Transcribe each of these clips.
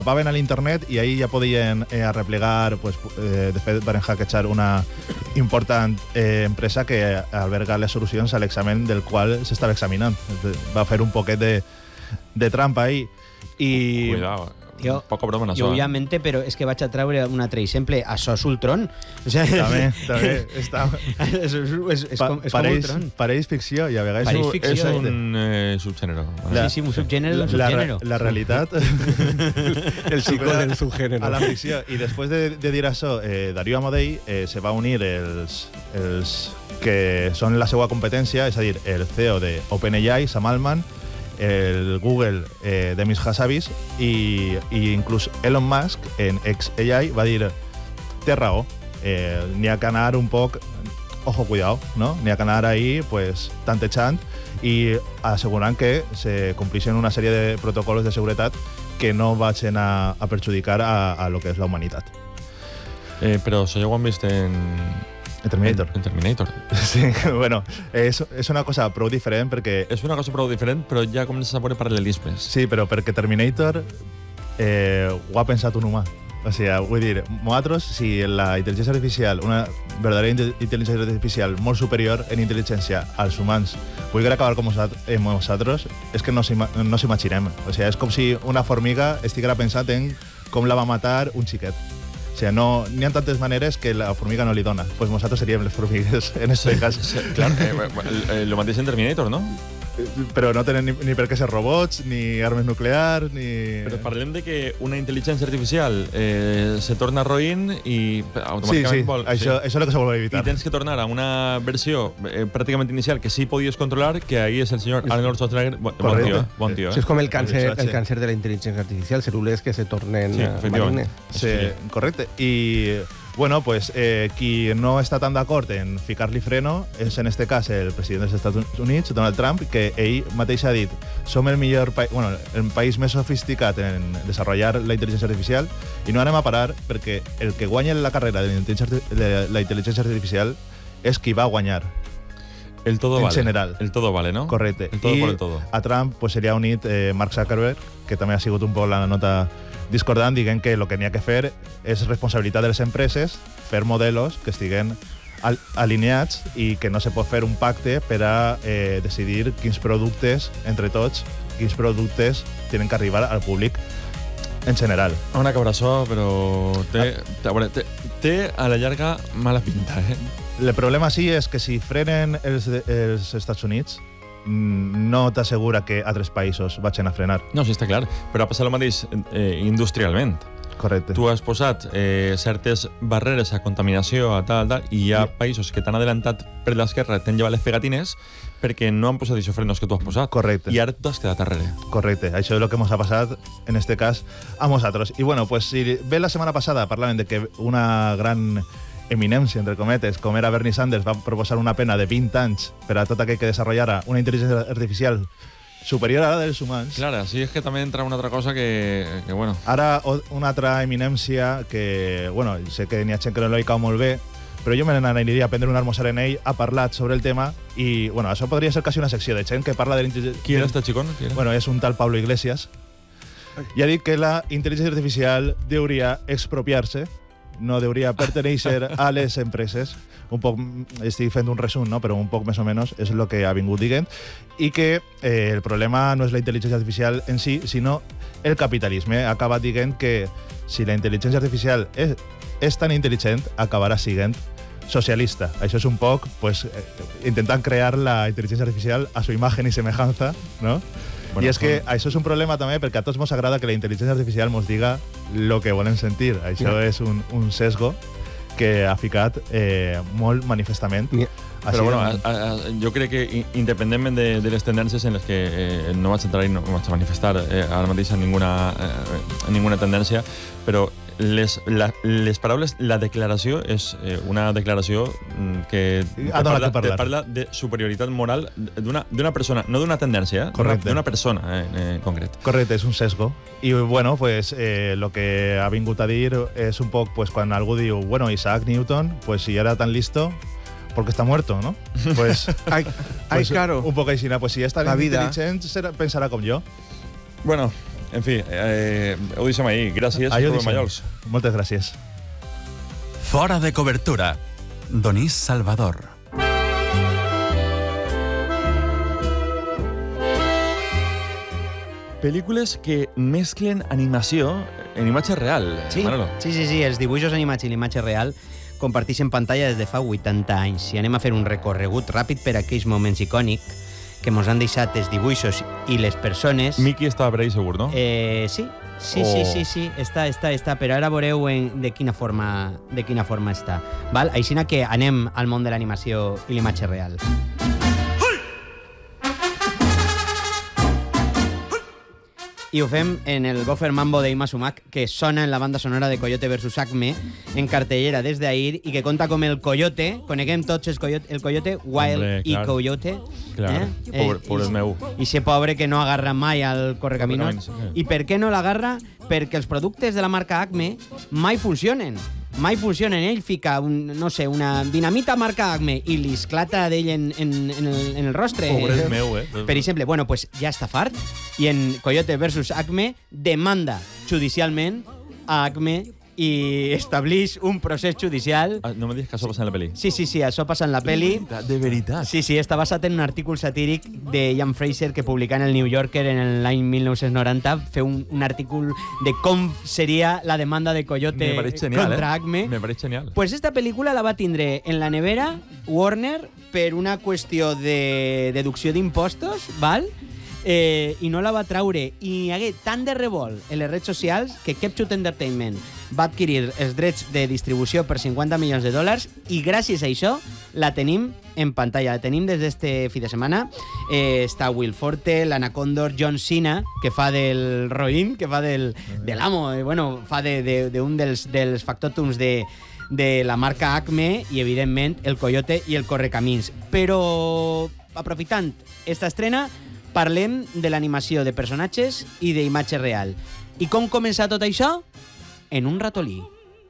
Paven a l'internet i ahir ja podien arreplegar, pues, de fet van hackejar una important empresa que alberga les solucions a l'examen del qual s'estava examinant. Va fer un poquet de trampa ahí. I... Cuidado. Poca broma en això. Obviamente, però és que vaig a treure un altre exemple. Això és Ultron. O sea, també està... és com Ultron. Pareix ficció i a vegades... Pareix ficció. És un subgénero. Sí, un subgénero d'un subgénero. La realitat... El psico del subgénero. A la ficció. I després de dir això, Darío Amodei se va unir els que són la seva competència, és a dir, el CEO de OpenAI, Sam Altman, el Google Demis Hassabis i inclús Elon Musk en XAI va dir té raó, n'hi ha que anar un poc ojo, cuidado, no? N'hi ha que anar ahí pues, tantejant i assegurant que se complixen una sèrie de protocols de seguretat que no vagin a perjudicar a lo que és la humanitat. Però això ja ho han vist en Terminator. En Terminator. Sí, bueno, és una cosa prou diferent perquè... És una cosa prou diferent, però ja comences a veure paral·lelismes. Sí, però perquè Terminator ho ha pensat un humà. O sigui, vull dir, nosaltres, si la intel·ligència artificial, una verdadera intel·ligència artificial molt superior en intel·ligència als humans, volguera acabar com nosaltres, és que no s'imaginem. O sigui, és com si una formiga estiguera pensant en com la va matar un xiquet. O sigui, n'hi ha tantes maneres que la formiga no li dona. Pues nosaltres seríem les formigues en aquest cas. Clar, lo mateix en Terminator, no? Però no tenen ni per què ser robots, ni armes nuclears, ni... Però parlem de que una intel·ligència artificial se torna roïn i automàticament vol... Això és el que se vol evitar. I tens que tornar a una versió pràcticament inicial que sí podies controlar, que ahí és el senyor Arnold Schwarzenegger. Bon tio. Això és com el càncer de la intel·ligència artificial, cèl·lules que se tornen malignes. Sí, correcte. I... Bueno, pues qui no està tan d'acord en ficar-li freno és en este cas el president dels Estats Units, Donald Trump, que ell mateix ha dit som el país més sofisticat en desenvolupar la intel·ligència artificial i no anem a parar perquè el que guanya la carrera de la intel·ligència artificial és qui va guanyar. El todo en vale. General. El todo vale, ¿no? Correcte. El todo I por el todo. A Trump pues, se li ha unit Mark Zuckerberg, que també ha sigut un poc la nota discordant, dient que el que n'hi ha que fer és responsabilitat de les empreses fer modelos que estiguen alineats i que no se pot fer un pacte per a decidir quins productes, entre tots, quins productes tenen que arribar al públic en general. Una cabra això, però té a la llarga mala pinta, eh? El problema sí és que si frenen els Estats Units no t'assegura que altres països vagin a frenar. No, sí, està clar, però ha passat el mateix industrialment. Correcte. Tu has posat certes barreres a contaminació, a tal, i hi ha països que t'han adelantat per l'esquerra, t'han llevat les pegatines perquè no han posat aquests frenos que tu has posat. Correcte. I ara tu has quedat darrere. Correcte. Això és el que ens ha passat, en este cas, a nosaltres. I bueno, pues si bé la setmana passada parlaven de que una gran eminència, entre cometes, com era Bernie Sanders, va proposar una pena de 20 anys per a tot aquell que desenvolupara una intel·ligència artificial superior a la dels humans. Clar, sí, és que també entra una altra cosa que bueno... Ara, una altra eminència que, bueno, sé que n'hi ha gent que no l'ha cau molt bé, però jo me n'aniria a prendre un almorzar en ell, ha parlat sobre el tema i, bueno, això podria ser quasi una secció de gent que parla de l'intel·ligència... Qui era este xicón? Bueno, és un tal Pablo Iglesias i ha dit que la intel·ligència artificial hauria expropiar-se, no hauria pertenèixer a les empreses. Un poc, estic fent un resum, no? Però un poc més o menys és el que ha vingut dient. I que el problema no és la intel·ligència artificial en si, sinó el capitalisme. Ha acabat dient que si la intel·ligència artificial és tan intel·ligent, acabarà sent socialista. Això és un poc pues, intentant crear la intel·ligència artificial a su imagen i semejanza, no? Bueno, I és que això és un problema també perquè a tots ens agrada que la intel·ligència artificial ens diga el que volem sentir. Això és un sesgo que ha ficat molt manifestament. Però bueno, jo crec que independentment de les tendències en les que no vaig entrar i no vaig manifestar ara mateix en ninguna tendència, però les paraules, la declaració és una declaració que parla de superioritat moral d'una persona, no d'una tendència, d'una persona en concret. Correcte, és un sesgo. I bueno, pues lo que ha vingut a dir és un poc, pues quan algú diu, bueno, Isaac Newton, pues si era tan listo, porque está muerto, ¿no? Pues, claro. Un poco així, pues si és tan intel·ligent, pensarà com jo. Bueno, En fi, ho deixem ahir. Gràcies, Rubén Mallols. Moltes gràcies. Fora de cobertura. Donís Salvador. Pel·lícules que mesclen animació en imatge real, Sí, Manolo. sí, els dibuixos animats i l'imatge real comparteixen pantalla des de fa 80 anys. I anem a fer un recorregut ràpid per aquells moments icònics que ens han deixat els dibuixos i les persones. Mickey estava per ahí, segur, no? Sí, està, però ara veureu de quina forma està. Val? Així que anem al món de l'animació i l'imatge real. I ho fem en el Gopher Mambo d'Ima Sumac, que sona en la banda sonora de Coyote vs. Acme, en cartellera des d'ahir, i que conta com el Coyote, coneguem tots el Coyote, Wild i Coyote. Clar, pobre meu. I ser pobre que no agarra mai al correcaminos. Sí. I per què no l'agarra? Perquè els productes de la marca Acme mai funcionen. Ell fica, una dinamita marca Acme i li esclata d'ell en el rostre. Pobre meu, Per exemple, pues ja està fart i en Coyote vs. Acme demanda judicialment a Acme i estableix un procés judicial. No me digues que això passa en la pel·li. Sí, això passa en la pel·li. De veritat. Sí, està basat en un artícul satíric de Ian Fraser que publicà en el New Yorker en l'any 1990. Feu un artícul de com seria la demanda de Coyote contra Acme. Me pareix genial. Pues esta pel·lícula la va tindre en la nevera Warner per una qüestió de deducció d'impostos, val? I no la va traure. I hi hagué tant de revolt en les redes socials que Capture Entertainment va adquirir els drets de distribució per $50 milions i gràcies a això la tenim en pantalla. La tenim des d'este fi de setmana. Està Will Forte, l'Anna Condor, John Cena, que fa del Roin, que fa de l'amo, fa d'un dels factòtums de la marca Acme i, evidentment, el Coyote i el Correcamins. Però, aprofitant esta estrena, parlem de l'animació de personatges i d'imatge real. I com comença tot això? En un ratolí.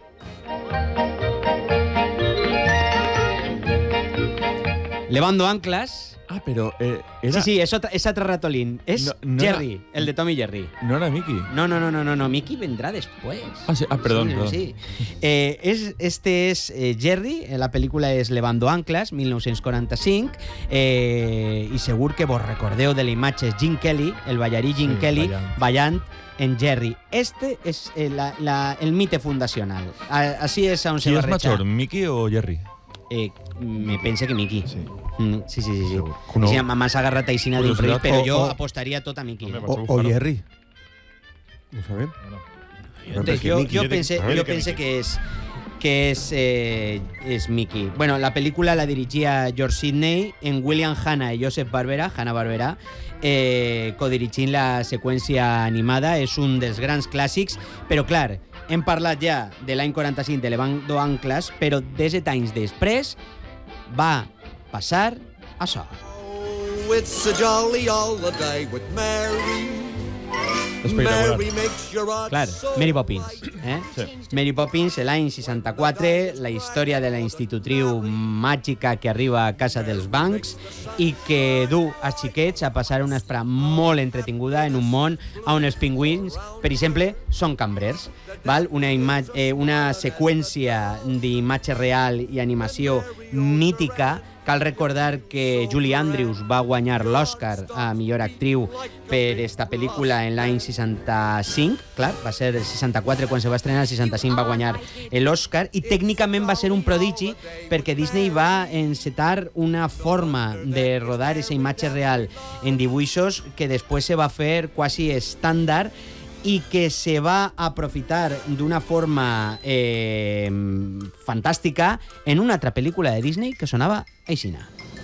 Levando anclas. Ah, però era... Sí, és altre ratolín. És Jerry, el de Tom i Jerry. No era Mickey. No, Mickey vendrà després. Perdón. Sí. Este és Jerry, la pel·lícula és Levando anclas, 1945, i segur que vos recordeu de la imatge Gene Kelly, el ballarí Gene Kelly, ballant en Jerry. Este és el mite fundacional. Així és on se Qui és barreja. major, Mickey o Jerry? Me pense que Mickey. Sí. Sí. No. Sí, m'has agarrat aixina d'imprevist, però jo apostaria tot a Mickey. O Jerry. No sabem. Jo pense que és Mickey. Bueno, la pel·lícula la dirigia George Sidney en William Hanna i Joseph Hanna-Barbera, codirigint la seqüència animada. És un dels grans clàssics, però clar, hem parlat ja de l'any 45 de Levando anclas, però 17 anys després va passar això. Oh, it's a jolly holiday with Mary. Espectacular. Mary makes your heart Clar, so Mary Poppins. Sí. Mary Poppins, l'any 64, la història de la institutriu màgica que arriba a casa dels bancs i que du als xiquets a passar una espera molt entretinguda en un món on els pingüins, per exemple, són cambrers. Val? Una seqüència d'imatge real i animació mítica. Cal recordar que Julie Andrews va guanyar l'Oscar a millor actriu per esta pel·lícula en l'any 65. Clar, va ser el 64 quan se va estrenar, el 65 va guanyar l'Oscar i tècnicament va ser un prodigi perquè Disney va encetar una forma de rodar aquesta imatge real en dibuixos que després se va fer quasi estàndard i que se va aprofitar d'una forma fantàstica en una altra pel·lícula de Disney que sonava aixina.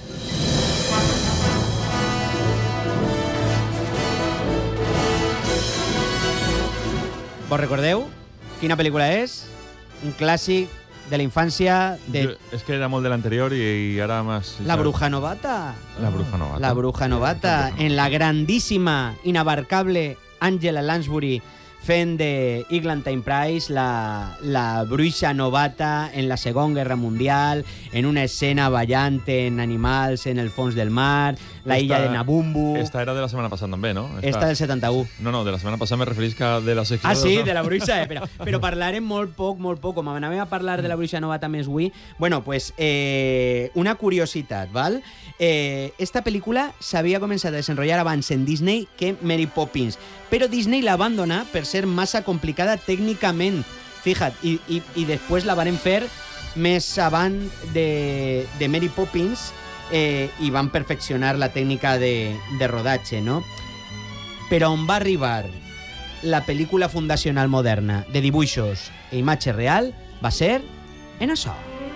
Vos recordeu quina pel·lícula és? Un clàssic de la infància de... És que era molt de l'anterior i ara més... La Bruja Novata. La Bruja Novata. La Bruja Novata, en la grandíssima, inabarcable Angela Lansbury fent de Eglantine Price la bruixa novata en la Segona Guerra Mundial, en una escena ballant en animals en el fons del mar, la illa de Nabumbu. Esta era de la setmana passada també, no? Esta del 71. No, de la setmana passada me referís que de la secció... Ah, sí, de la bruixa, però parlarem molt poc. Com anàvem a parlar de la bruixa novata més avui, bueno, pues, una curiositat, val? Esta pel·lícula s'havia començat a desenrotllar abans en Disney que Mary Poppins, però Disney la va abandonar per ser massa complicada tècnicament. Fija't, i després la van fer més avant de Mary Poppins i van perfeccionar la tècnica de rodatge, no? Però on va arribar la pel·lícula fundacional moderna de dibuixos i imatge real va ser en això.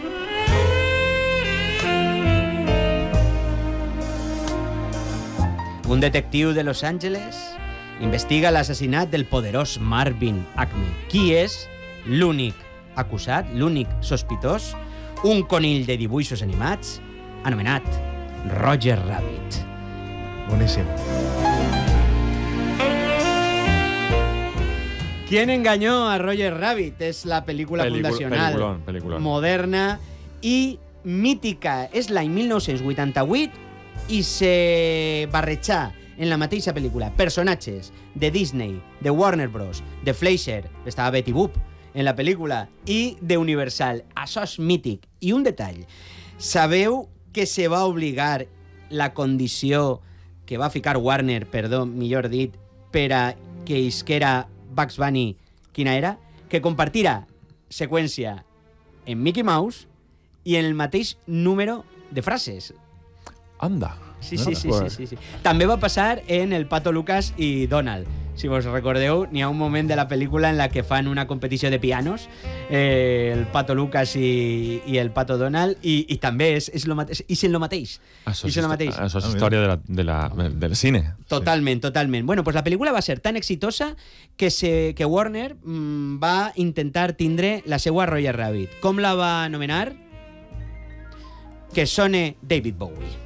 Un detectiu de Los Angeles investiga l'assassinat del poderós Marvin Acme. Qui és l'únic acusat, l'únic sospitós? Un conill de dibuixos animats anomenat Roger Rabbit. Boníssim. ¿Quién engañó a Roger Rabbit? És la pel·lícula fundacional peliculón. Moderna i mítica. És l'any 1988 i se barrejà en la mateixa pel·lícula personatges de Disney, de Warner Bros., de Fleischer, estava Betty Boop en la pel·lícula, i de Universal. Això és mític. I un detall. Sabeu que se va obligar la condició que va ficar Warner, millor dit, per a que isquera Bugs Bunny, quina era? Que compartira seqüència en Mickey Mouse i en el mateix número de frases. Anda. Sí. També va passar en el Pato Lucas i Donald. Si vos recordeu, n'hi ha un moment de la pel·lícula en la que fan una competició de pianos, el Pato Lucas i el Pato Donald, i també és lo mateix. Això és història del cine. Totalment. Bueno, pues la pel·lícula va ser tan exitosa que Warner va intentar tindre la seva Roger Rabbit. Com la va anomenar? Que sone David Bowie.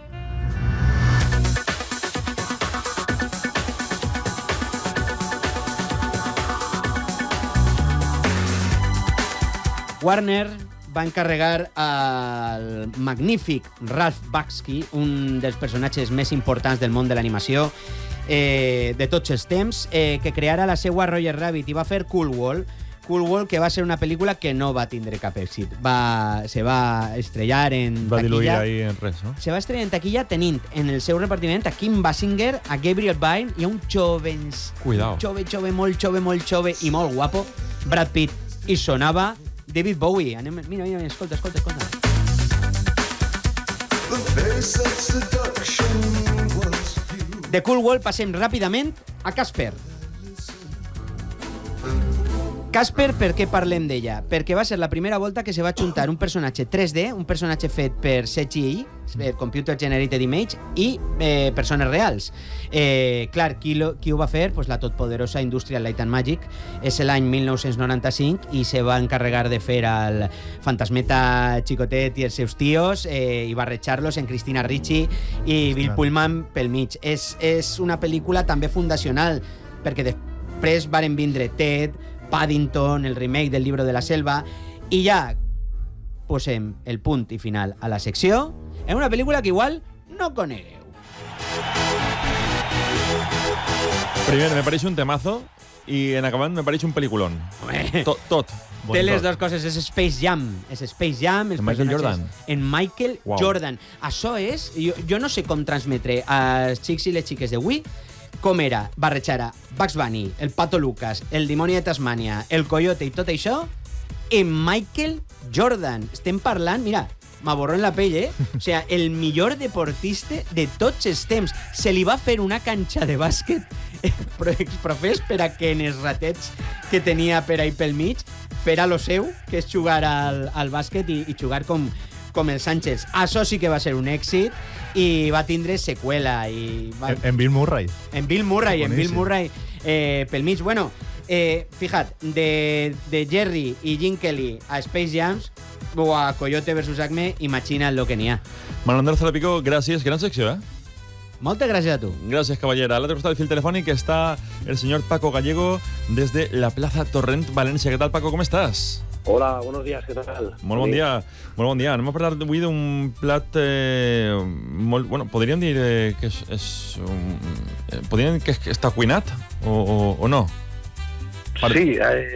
Warner va encarregar al magnífic Ralph Bakshi, un dels personatges més importants del món de l'animació de tots els temps, que creara la seva Roger Rabbit i va fer Cool World, que va ser una pel·lícula que no va tindre cap èxit. Se va estrellar en taquilla. Va diluir ahí en res, no? Se va estrellar en taquilla tenint en el seu repartiment a Kim Basinger, a Gabriel Byrne i a un jove, molt jove i molt guapo, Brad Pitt. I sonava David Bowie. Mira, escolta. De Cool World passem ràpidament a Casper. Casper, per què parlem d'ella? Perquè va ser la primera volta que se va juntar un personatge 3D, un personatge fet per CGI, Computer Generated Image, i persones reals. Clar, qui ho va fer? Pues la totpoderosa Industrial Light and Magic. És l'any 1995 i se va encarregar de fer el fantasmeta xicotet i els seus tios i barrejar-los en Christina Ricci i Bill Pullman pel mig. És una pel·lícula també fundacional, perquè després varen vindre Ted, Paddington, el remake del Libro de la Selva, i ja posem el punt i final a la secció en una pel·lícula que igual no conegueu. Primer, me pareix un temazo i en acabant me pareix un pel·lículon. Tot. Té les dues coses, és Space Jam. És Space Jam, en Michael Jordan. En Michael Jordan. Això és... Jo no sé com transmetre als xics i les xiques d'avui com era barrejar a Bugs Bunny, el Pato Lucas, el dimoni de Tasmània, el Coyote i tot això en Michael Jordan. Estem parlant, mira, m'aborro en la pell, O sigui, el millor deportista de tots els temps. Se li va fer una canxa de bàsquet exprofés per a que en els ratets que tenia per ahí pel mig fera lo seu, que és jugar al bàsquet i jugar com el Sánchez. Això sí que va ser un èxit i va tindre seqüela. En Bill Murray. En Bill Murray pel mig. Bueno, fíjate, de Jerry i Jim Kelly a Space Jams o a Coyote versus Acme, imagina lo que n'hi ha. Manuel Zalapico, gràcies. Gran secció, Moltes gràcies a tu. Gracias, caballera. Al otro costado del fil telefónic está el señor Paco Gallego desde la Plaza Torrent, Valencia. ¿Qué tal, Paco? ¿Cómo estás? Hola, buenos días, què tal? Molt bon dia. Molt bon dia. Anem a parlar avui d'un plat molt... Bueno, podríem dir que podríem dir que està cuinat o no? Sí,